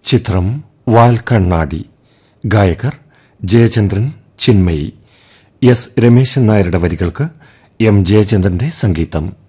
ചിത്രം വാൽക്കണ്ണാടി. ഗായകർ ജയചന്ദ്രൻ, ചിന്മയി. എസ് രമേശൻ നായരുടെ വരികൾക്ക് എം ജയചന്ദ്രന്റെ സംഗീതം.